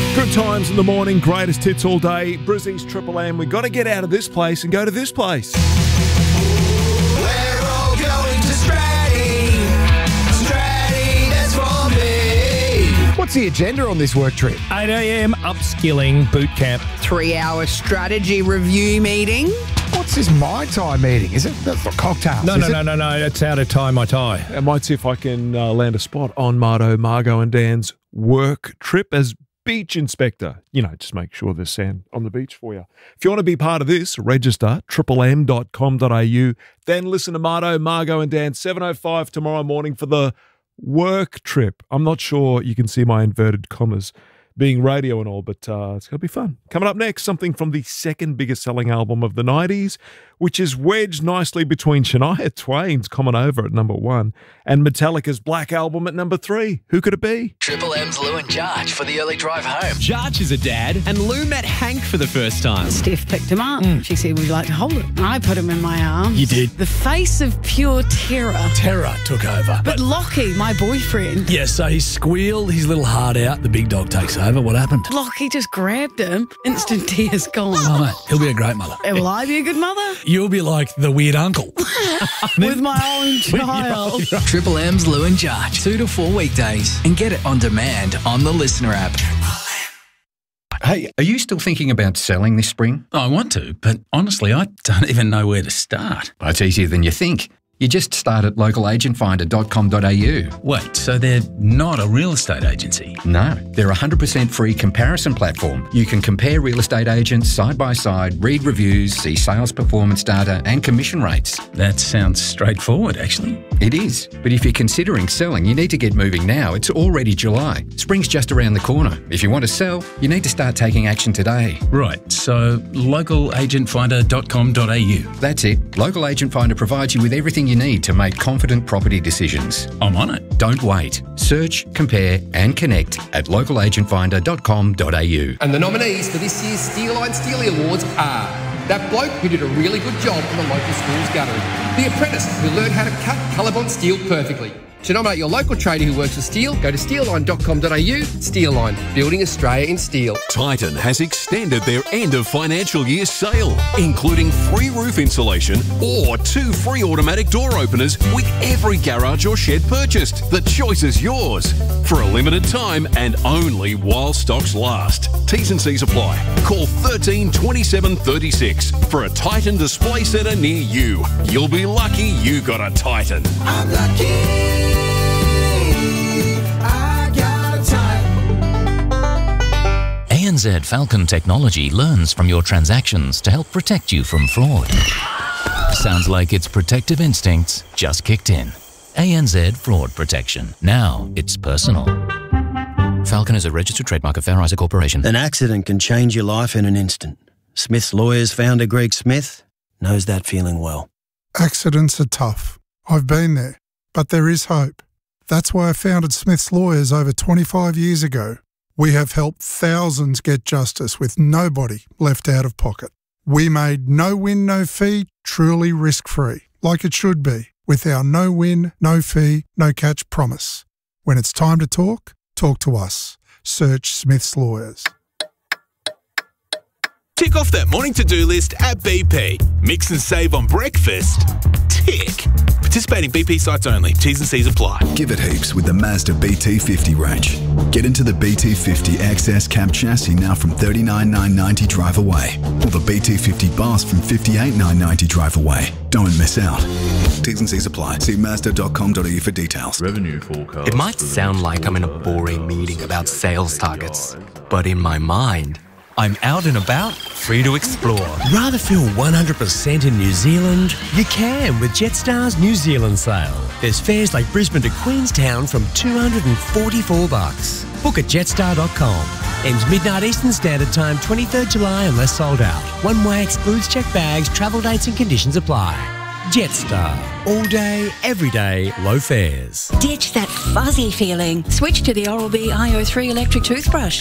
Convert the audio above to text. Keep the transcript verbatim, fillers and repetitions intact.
Good times in the morning, greatest hits all day. Brizzy's Triple M. We got to get out of this place and go to this place. We're all going to Stratty. Stratty, that's for me. What's the agenda on this work trip? eight a.m. upskilling boot camp. Three-hour strategy review meeting. What's this Mai Tai meeting? Is it that's not cocktails? No, is no, it? no, no, no. It's how to tie my tie. I might see if I can uh, land a spot on Marto, Margot and Dan's work trip as beach inspector. You know, just make sure there's sand on the beach for you. If you want to be part of this, register triple m dot com dot a u. Then listen to Marto, Margot and Dan, seven oh five tomorrow morning for the work trip. I'm not sure you can see my inverted commas being radio and all, but uh, it's going to be fun. Coming up next, something from the second biggest selling album of the nineties, which is wedged nicely between Shania Twain's Comin' Over at number one and Metallica's Black Album at number three. Who could it be? Triple M's Lou and Jarge for the early drive home. Jarge is a dad, and Lou met Hank for the first time. Steph picked him up. She said, would you like to hold it? And I put him in my arms. You did. The face of pure terror. Terror took over. But Lockie, my boyfriend, Yeah, so he squealed, his little heart out, the big dog takes over. What happened? Lockie just grabbed him. Instant tears gone. Oh, mate, he'll be a great mother. Will I be a good mother? You'll be like the weird uncle. With my own child. Triple M's Lou and Jarge. Two to four weekdays. And get it on demand on the Listener app. Hey, are you still thinking about selling this spring? I want to, but honestly, I don't even know where to start. Well, it's easier than you think. You just start at local agent finder dot com dot a u. Wait, so they're not a real estate agency? No, they're a one hundred percent free comparison platform. You can compare real estate agents side by side, read reviews, see sales performance data and commission rates. That sounds straightforward, actually. It is, but if you're considering selling, you need to get moving now. It's already July. Spring's just around the corner. If you want to sell, you need to start taking action today. Right, so local agent finder dot com dot a u. That's it. Local Agent Finder provides you with everything you need to make confident property decisions. I'm on it. Don't wait. Search, compare and connect at local agent finder dot com dot a u. And the nominees for this year's Steeline Steely Awards are that bloke who did a really good job on the local schools gallery, the apprentice who learned how to cut Colorbond steel perfectly. To nominate your local trader who works with steel, go to steel line dot com dot a u. Steelline, building Australia in steel. Titan has extended their end of financial year sale, including free roof insulation or two free automatic door openers with every garage or shed purchased. The choice is yours. For a limited time and only while stocks last. T's and C's apply. Call thirteen twenty-seven thirty-six for a Titan display centre near you. You'll be lucky you got a Titan. I'm lucky. A N Z Falcon Technology learns from your transactions to help protect you from fraud. Sounds like its protective instincts just kicked in. A N Z Fraud Protection. Now it's personal. Falcon is a registered trademark of Fair Isaac Corporation. An accident can change your life in an instant. Smith's Lawyers founder Greg Smith knows that feeling well. Accidents are tough. I've been there. But there is hope. That's why I founded Smith's Lawyers over twenty-five years ago. We have helped thousands get justice with nobody left out of pocket. We made no win, no fee truly risk-free, like it should be, with our no win, no fee, no catch promise. When it's time to talk, talk to us. Search Smith's Lawyers. Tick off that morning to-do list at B P. Mix and save on breakfast. Tick. Participating B P sites only. T's and C's apply. Give it heaps with the Mazda B T fifty range. Get into the B T fifty X S cab chassis now from thirty-nine thousand nine hundred ninety drive away. Or the B T fifty Bus from fifty-eight thousand nine hundred ninety drive away. Don't miss out. T's and C's apply. See mazda dot com dot a u for details. Revenue forecast. It might sound like I'm in a boring meeting about sales targets, but in my mind, I'm out and about, free to explore. Rather feel one hundred percent in New Zealand? You can with Jetstar's New Zealand sale. There's fares like Brisbane to Queenstown from two hundred forty-four bucks. Book at jetstar dot com. Ends midnight Eastern Standard Time, twenty-third July unless sold out. One way excludes checked bags, travel dates and conditions apply. Jetstar. All day, every day, low fares. Ditch that fuzzy feeling. Switch to the Oral-B I O three electric toothbrush.